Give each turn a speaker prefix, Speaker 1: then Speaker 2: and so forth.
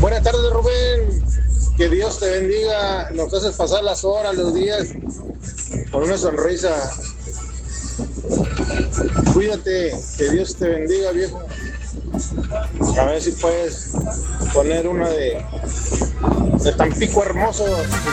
Speaker 1: Buenas tardes, Rubén. Que Dios te bendiga. Nos haces pasar las horas, los días con una sonrisa. Cuídate. Que Dios te bendiga, viejo. A ver si puedes poner una de Tampico Hermoso.